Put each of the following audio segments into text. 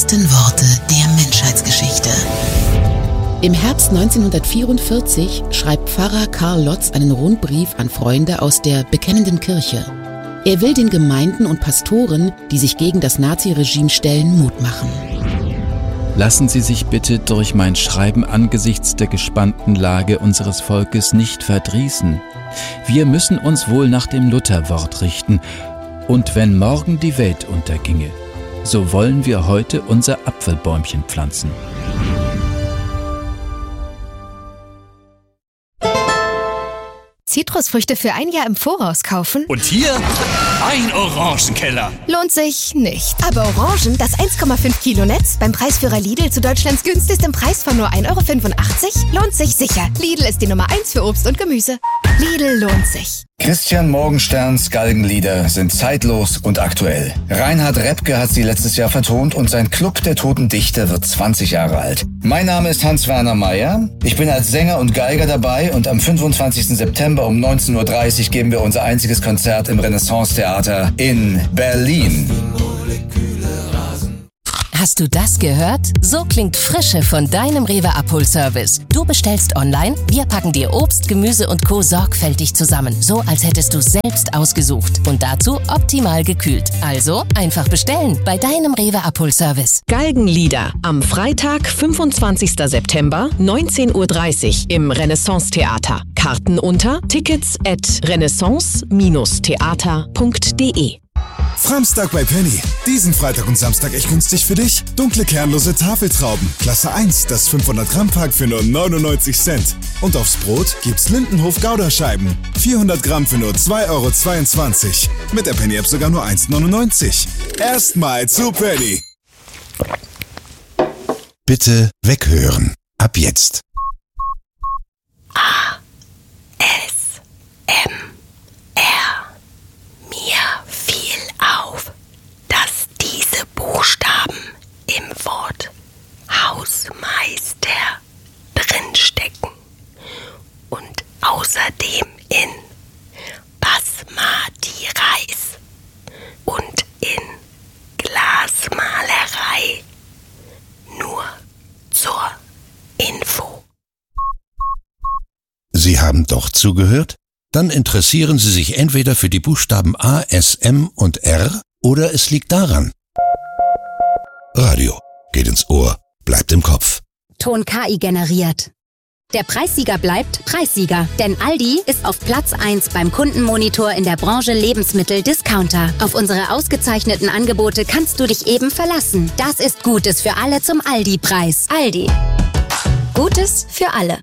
letzten Worte der Menschheitsgeschichte. Im Herbst 1944 schreibt Pfarrer Karl Lotz einen Rundbrief an Freunde aus der Bekennenden Kirche. Er will den Gemeinden und Pastoren, die sich gegen das Naziregime stellen, Mut machen. Lassen Sie sich bitte durch mein Schreiben angesichts der gespannten Lage unseres Volkes nicht verdrießen. Wir müssen uns wohl nach dem Lutherwort richten. Und wenn morgen die Welt unterginge, so wollen wir heute unser Apfelbäumchen pflanzen. Zitrusfrüchte für ein Jahr im Voraus kaufen? Und hier ein Orangenkeller. Lohnt sich nicht. Aber Orangen, das 1,5 Kilo Netz beim Preisführer Lidl zu Deutschlands günstigstem Preis von nur 1,85 € lohnt sich sicher. Lidl ist die Nummer 1 für Obst und Gemüse. Lidl lohnt sich. Christian Morgensterns Galgenlieder sind zeitlos und aktuell. Reinhard Repke hat sie letztes Jahr vertont und sein Club der Toten Dichter wird 20 Jahre alt. Mein Name ist Hans-Werner Meyer. Ich bin als Sänger und Geiger dabei und am 25. September um 19:30 Uhr geben wir unser einziges Konzert im Renaissance-Theater in Berlin. Hast du das gehört? So klingt Frische von deinem Rewe-Abholservice. Du bestellst online, wir packen dir Obst, Gemüse und Co. sorgfältig zusammen. So, als hättest du es selbst ausgesucht. Und dazu optimal gekühlt. Also einfach bestellen bei deinem Rewe-Abholservice. Galgenlieder am Freitag, 25. September, 19:30 Uhr im Renaissance-Theater. Karten unter tickets@renaissance-theater.de. Framstag bei Penny. Diesen Freitag und Samstag echt günstig für dich. Dunkle kernlose Tafeltrauben. Klasse 1, das 500 Gramm Pack für nur 99 Cent. Und aufs Brot gibt's Lindenhof Gouda-Scheiben. 400 Gramm für nur 2,22 €. Mit der Penny-App sogar nur 1,99 €. Erstmal zu Penny. Bitte weghören. Ab jetzt. Buchstaben im Wort Hausmeister drinstecken und außerdem in Basmati Reis und in Glasmalerei. Nur zur Info. Sie haben doch zugehört? Dann interessieren Sie sich entweder für die Buchstaben A, S, M und R oder es liegt daran. Radio. Geht ins Ohr, bleibt im Kopf. Ton KI generiert. Der Preissieger bleibt Preissieger, denn Aldi ist auf Platz 1 beim Kundenmonitor in der Branche Lebensmittel-Discounter. Auf unsere ausgezeichneten Angebote kannst du dich eben verlassen. Das ist Gutes für alle zum Aldi-Preis. Aldi. Gutes für alle.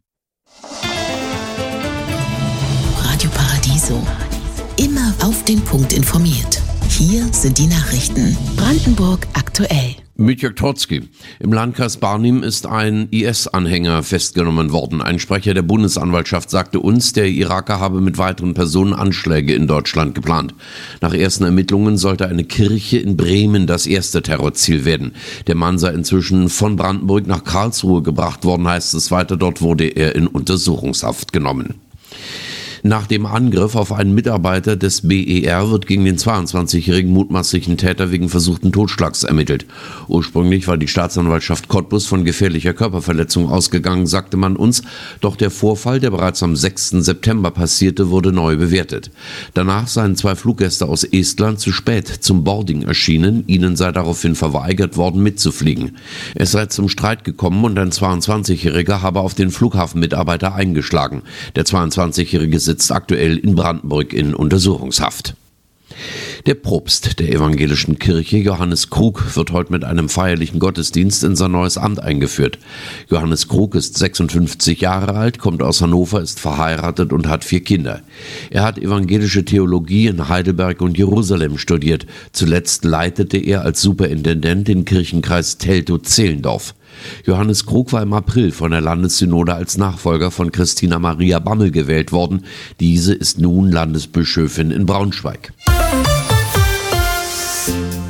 Radio Paradiso. Immer auf den Punkt informiert. Hier sind die Nachrichten. Brandenburg aktuell. Mit Jörg Trotzki. Im Landkreis Barnim ist ein IS-Anhänger festgenommen worden. Ein Sprecher der Bundesanwaltschaft sagte uns, der Iraker habe mit weiteren Personen Anschläge in Deutschland geplant. Nach ersten Ermittlungen sollte eine Kirche in Bremen das erste Terrorziel werden. Der Mann sei inzwischen von Brandenburg nach Karlsruhe gebracht worden, heißt es weiter. Dort wurde er in Untersuchungshaft genommen. Nach dem Angriff auf einen Mitarbeiter des BER wird gegen den 22-jährigen mutmaßlichen Täter wegen versuchten Totschlags ermittelt. Ursprünglich war die Staatsanwaltschaft Cottbus von gefährlicher Körperverletzung ausgegangen, sagte man uns. Doch der Vorfall, der bereits am 6. September passierte, wurde neu bewertet. Danach seien 2 Fluggäste aus Estland zu spät zum Boarding erschienen. Ihnen sei daraufhin verweigert worden, mitzufliegen. Es sei zum Streit gekommen und ein 22-Jähriger habe auf den Flughafenmitarbeiter eingeschlagen. Der 22-Jährige sitzt aktuell in Brandenburg in Untersuchungshaft. Der Propst der evangelischen Kirche, Johannes Krug, wird heute mit einem feierlichen Gottesdienst in sein neues Amt eingeführt. Johannes Krug ist 56 Jahre alt, kommt aus Hannover, ist verheiratet und hat 4 Kinder. Er hat evangelische Theologie in Heidelberg und Jerusalem studiert. Zuletzt leitete er als Superintendent den Kirchenkreis Teltow-Zehlendorf. Johannes Krug war im April von der Landessynode als Nachfolger von Christina Maria Bammel gewählt worden. Diese ist nun Landesbischöfin in Braunschweig.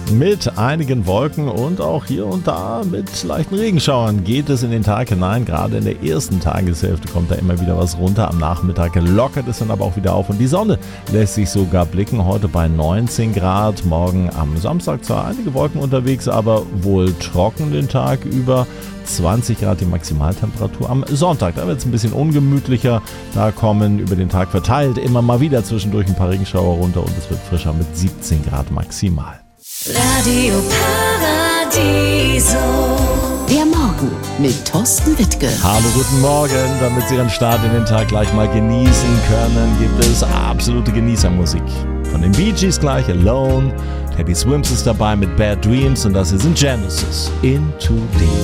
Mit einigen Wolken und auch hier und da mit leichten Regenschauern geht es in den Tag hinein. Gerade in der ersten Tageshälfte kommt da immer wieder was runter. Am Nachmittag lockert es dann aber auch wieder auf und die Sonne lässt sich sogar blicken. Heute bei 19 Grad. Morgen am Samstag zwar einige Wolken unterwegs, aber wohl trocken den Tag über. 20 Grad die Maximaltemperatur am Sonntag. Da wird es ein bisschen ungemütlicher. Da kommen über den Tag verteilt immer mal wieder zwischendurch ein paar Regenschauer runter und es wird frischer mit 17 Grad maximal. Radio Paradiso. Der Morgen mit Thorsten Wittke. Hallo, guten Morgen. Damit Sie Ihren Start in den Tag gleich mal genießen können, gibt es absolute Genießermusik. Von den Bee Gees gleich Alone. Happy Swims ist dabei mit Bad Dreams und das hier sind Genesis. Into Deep.